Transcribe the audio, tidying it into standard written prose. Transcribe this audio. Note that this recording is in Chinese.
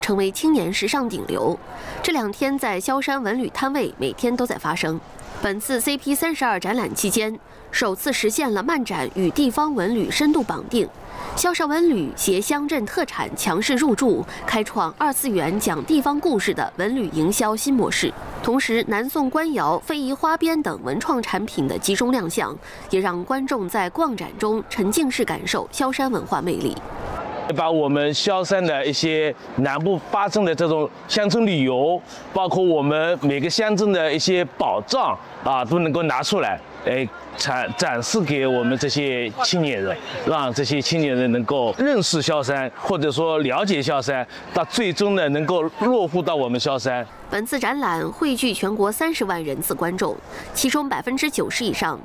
成为青年时尚顶流。这2天在萧山文旅摊位每天都在发生。本次 CP32展览期间，首次实现了漫展与地方文旅深度绑定。萧山文旅携乡镇特产强势入驻，开创2次元讲地方故事的文旅营销新模式。同时，南宋官窑、非遗花边等文创产品的集中亮相，也让观众在逛展中沉浸式感受萧山文化魅力。 把我们萧山的一些南部发生的这种乡村旅游，包括我们每个乡镇的一些宝藏都能够拿出来，展示给我们这些青年人，让这些青年人能够认识萧山，或者说了解萧山，到最终呢能够落户到我们萧山。 本次展览汇聚全国30万人次观众，其中90%以上